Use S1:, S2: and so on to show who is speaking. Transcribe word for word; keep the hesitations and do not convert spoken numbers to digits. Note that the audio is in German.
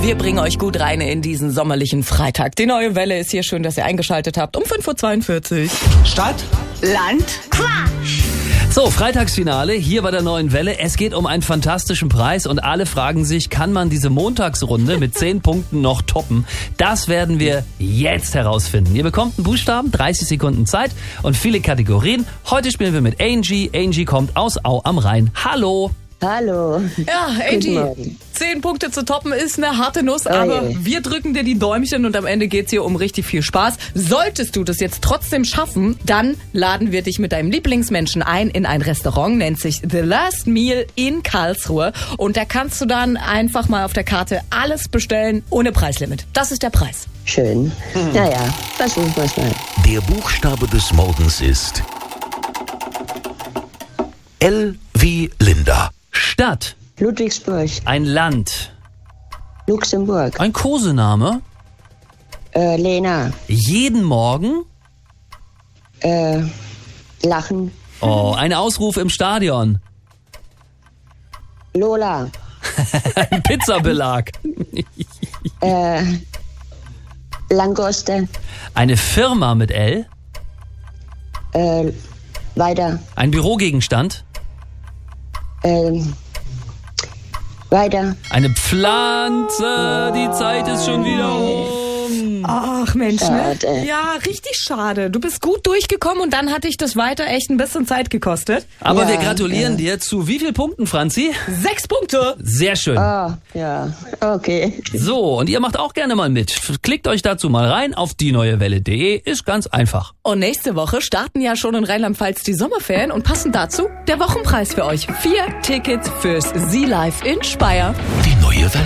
S1: Wir bringen euch gut rein in diesen sommerlichen Freitag. Die neue Welle ist hier. Schön, dass ihr eingeschaltet habt. Um fünf Uhr zweiundvierzig.
S2: Stadt,
S1: Land,
S3: Quatsch!
S2: So, Freitagsfinale hier bei der neuen Welle. Es geht um einen fantastischen Preis und alle fragen sich, kann man diese Montagsrunde mit zehn Punkten noch toppen? Das werden wir jetzt herausfinden. Ihr bekommt einen Buchstaben, dreißig Sekunden Zeit und viele Kategorien. Heute spielen wir mit Angie. Angie kommt aus Au am Rhein. Hallo.
S4: Hallo.
S1: Ja, Angie, zehn Punkte zu toppen ist eine harte Nuss, aber
S4: je.
S1: wir drücken dir die Däumchen und am Ende geht's hier um richtig viel Spaß. Solltest du das jetzt trotzdem schaffen, dann laden wir dich mit deinem Lieblingsmenschen ein in ein Restaurant, nennt sich The Last Meal in Karlsruhe. Und da kannst du dann einfach mal auf der Karte alles bestellen, ohne Preislimit. Das ist der Preis.
S4: Schön.
S2: Hm.
S4: Naja, versuchen wir es mal.
S5: Der Buchstabe des Morgens ist L wie Linda.
S2: Stadt.
S4: Ludwigsburg,
S2: Ein Land.
S4: Luxemburg,
S2: Ein Kosename.
S4: äh, Lena,
S2: Jeden Morgen.
S4: äh, Lachen,
S2: Oh, ein Ausruf im Stadion.
S4: Lola,
S2: Ein Pizzabelag.
S4: äh, Langoste,
S2: Eine Firma mit L.
S4: äh, weiter,
S2: Ein Bürogegenstand.
S4: ähm, weiter,
S2: Eine Pflanze. Die Zeit ist schon wieder um.
S1: Ach Mensch, ne?
S4: Schade.
S1: Ja, richtig schade. Du bist gut durchgekommen und dann hat dich das weiter echt ein bisschen Zeit gekostet.
S2: Aber
S4: Ja,
S2: wir gratulieren
S4: ja.
S2: dir zu wie viel Punkten, Franzi?
S1: Sechs Punkte.
S2: Sehr schön.
S4: ah, ja, okay.
S2: So, und ihr macht auch gerne mal mit. Klickt euch dazu mal rein auf die neue Welle punkt de. Ist ganz einfach.
S1: Und nächste Woche starten ja schon in Rheinland-Pfalz die Sommerferien und passend dazu der Wochenpreis für euch. Vier Tickets fürs Sea Life in Speyer.
S5: Die neue Welle.